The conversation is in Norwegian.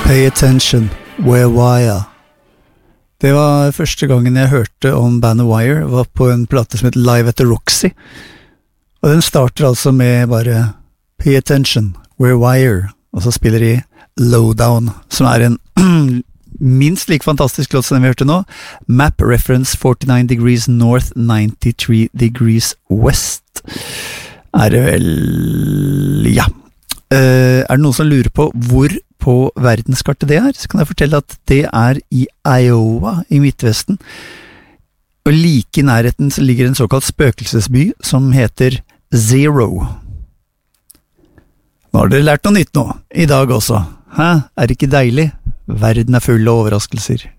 Pay Attention, We're Wire. Det var første gangen jeg hørte om bandet Wire, var på en plate som heter Live at the Roxy. Og den starter altså med bare Pay Attention, We're Wire, og så spiller de Lowdown, som er en minst like fantastisk låt som den vi hørte nå. Map reference 49 degrees north, 93 degrees west. Er det vel... Ja. Er det noen som lurer på hvor på verdenskartet det er, så kan jeg fortelle at det er i Iowa i Midtvesten. Og like i nærheten så ligger en såkalt spøkelsesby som heter Zero. Nå har dere lært noe nytt nå, i dag også. Hæ? Er det ikke deilig? Verden er full av overraskelser.